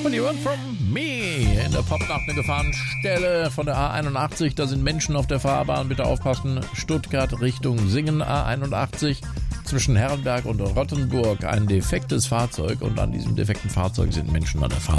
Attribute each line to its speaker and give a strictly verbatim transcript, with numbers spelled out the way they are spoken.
Speaker 1: Somebody Run From Me. In der Popnacht eine Gefahrenstelle von der A einundachtzig. Da sind Menschen auf der Fahrbahn. Bitte aufpassen. Stuttgart Richtung Singen A einundachtzig. Zwischen Herrenberg und Rottenburg ein defektes Fahrzeug. Und an diesem defekten Fahrzeug sind Menschen an der Fahrbahn.